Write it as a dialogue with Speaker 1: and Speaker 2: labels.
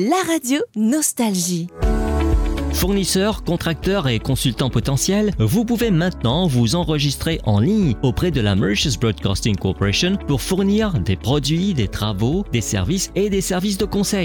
Speaker 1: la radio Nostalgie.
Speaker 2: Fournisseurs, contracteurs et consultants potentiels, vous pouvez maintenant vous enregistrer en ligne auprès de la Mauritius Broadcasting Corporation pour fournir des produits, des travaux, des services et des services de conseil.